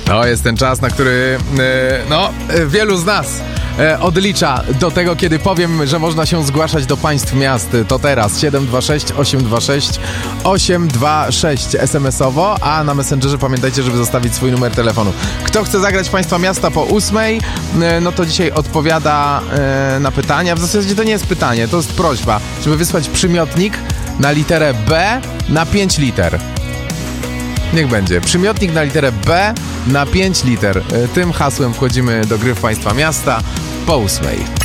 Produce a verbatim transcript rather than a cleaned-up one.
To jest ten czas, na który no, wielu z nas odlicza do tego, kiedy powiem, że można się zgłaszać do państw miast. To teraz siedem dwa sześć osiem dwa sześć osiem dwa sześć es em esowo, a na Messengerze pamiętajcie, żeby zostawić swój numer telefonu. Kto chce zagrać państwa miasta po ósmej, no to dzisiaj odpowiada na pytania. W zasadzie to nie jest pytanie, to jest prośba, żeby wysłać przymiotnik na literę B na pięć liter. Niech będzie. Przymiotnik na literę B na pięć liter. Tym hasłem wchodzimy do gry w państwa miasta po ósmej.